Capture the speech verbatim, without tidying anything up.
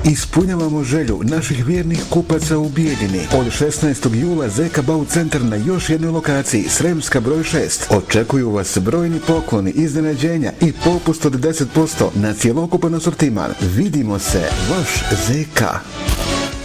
Ispunjavamo želju naših vjernih kupaca u Bijeljini. Od šesnaestog jula Zeka Bau centar na još jednoj lokaciji, Sremska broj šest. Očekuju vas brojni pokloni, iznenađenja i popust od deset posto na cjelokupan asortiman. Vidimo se, vaš Zeka.